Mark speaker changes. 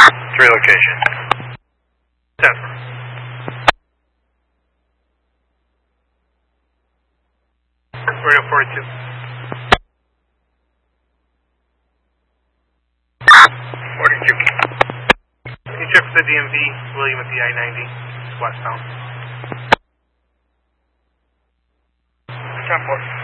Speaker 1: 3 location.
Speaker 2: 10. Radio 42.
Speaker 1: 42.
Speaker 2: Can you check for the DMV, William at the I-90, it's westbound.
Speaker 1: 10-4.